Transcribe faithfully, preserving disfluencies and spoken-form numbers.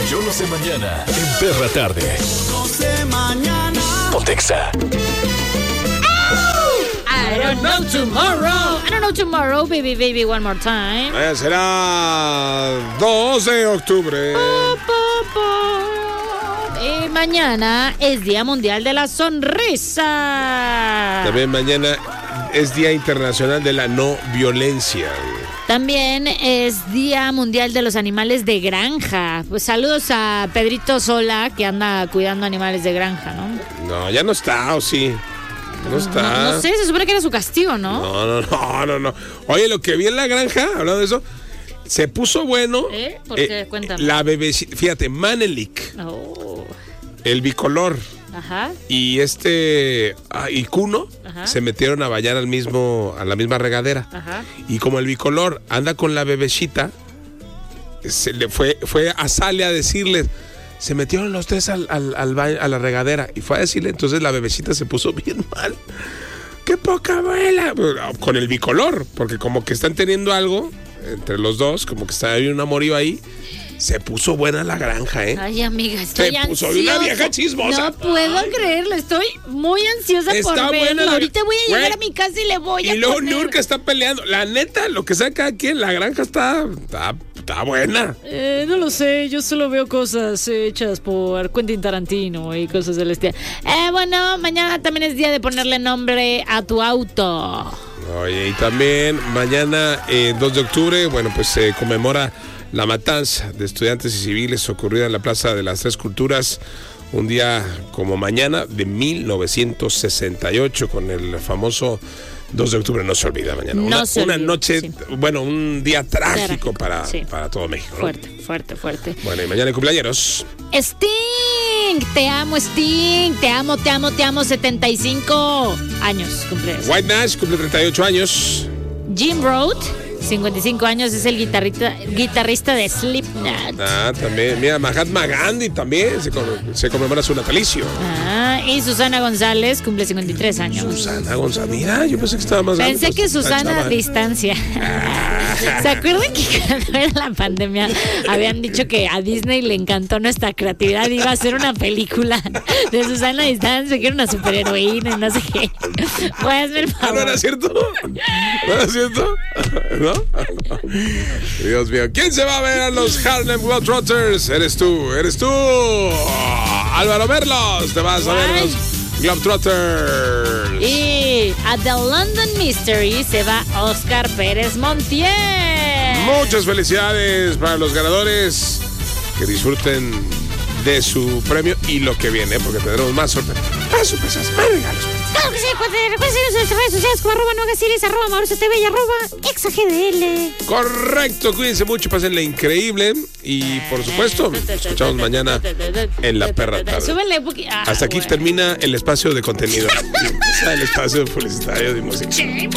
Yo no sé mañana en Perra Tarde. No sé mañana. Pontexa. I don't know tomorrow. I don't know tomorrow, baby, baby, one more time. Eh, será dos de octubre. Pa, pa, pa. Y mañana es Día Mundial de la Sonrisa. También mañana es Día Internacional de la No Violencia. También es Día Mundial de los Animales de Granja. Pues saludos a Pedrito Sola, que anda cuidando animales de granja, ¿no? No, ya no está, ¿o sí? No está. No, no sé, se supone que era su castigo, ¿no? No, no, no, no, no. Oye, lo que vi en la granja, hablando de eso, se puso bueno. ¿Eh? ¿Por qué? Eh, Cuéntame. La bebecita, fíjate, Manelik, Oh. el bicolor Ajá. y este ah, y Kuno Ajá. se metieron a bañar al mismo, a la misma regadera. Ajá. Y como el bicolor anda con la bebecita, se le fue, fue a Sale a decirle. Se metieron los tres al, al, al baño, a la regadera y fue a decirle, entonces la bebecita se puso bien mal. ¡Qué poca abuela! Con el bicolor, porque como que están teniendo algo entre los dos, como que está ahí un amorío ahí. Se puso buena la granja, ¿eh? Ay, amiga, estoy Se puso ansiosa. una vieja chismosa. No puedo creerlo, estoy muy ansiosa Está por buena verlo. la- Ahorita voy a llegar Güey. a mi casa y le voy Y a luego poner. Nurka está peleando. La neta, lo que sea cada quien, la granja está, está, está buena. Eh, no lo sé, yo solo veo cosas hechas por Quentin Tarantino y cosas del estilo. Eh, bueno, mañana también es día de ponerle nombre a tu auto. Oye, y también mañana, eh, dos de octubre, bueno, pues se conmemora la matanza de estudiantes y civiles ocurrida en la Plaza de las Tres Culturas, un día como mañana de mil novecientos sesenta y ocho, con el famoso dos de octubre, no se olvida mañana. No una, se una olvida, noche, sí. bueno, un día trágico, Trágico, para, sí. para todo México, ¿no? Fuerte, fuerte, fuerte. Bueno, y mañana hay cumpleaños. Sting, te amo Sting, te amo, te amo, te amo, setenta y cinco años cumples. White Nash cumple treinta y ocho años. Jim Roth, cincuenta y cinco años, es el guitarrista, guitarrista de Slipknot. Ah, también, mira, Mahatma Gandhi también se, con- se conmemora su natalicio. Ah, y Susana González cumple cincuenta y tres años. Susana González, mira, yo pensé que estaba más grande, Pensé pues, que está Susana chava. a distancia. ¿Se acuerdan que cuando era la pandemia habían dicho que a Disney le encantó nuestra creatividad? Iba a hacer una película de Susana a distancia, que era una superheroína y no sé qué. Puedes ver, por Ah, ¿no favor. era cierto? ¿No era cierto? ¿No? Dios mío. ¿Quién se va a ver a los Harlem Globetrotters? Eres tú, eres tú. Álvaro Merlos, te vas a ver a los Globetrotters. Y a The London Mystery se va Oscar Pérez Montiel. Muchas felicidades para los ganadores. Que disfruten de su premio y lo que viene, porque tendremos más sorpresas, más sorpresas, más regalos. Claro que sí, recuerden recuerden nuestras redes sociales como arroba Nogasiris, arroba Mauricio T V y arroba ExaGDL. Correcto, cuídense mucho, pásenle increíble. Y por supuesto, nos escuchamos mañana en La Perra Tarde. Súbele un poquito. Hasta aquí termina el espacio de contenido. El espacio publicitario de música.